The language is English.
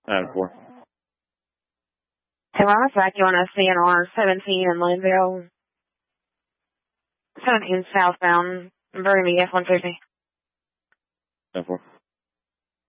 9-4. Hey, Ron, back you on a CNR 17 in Linville. 17 southbound, Burgundy F-150. 10-4.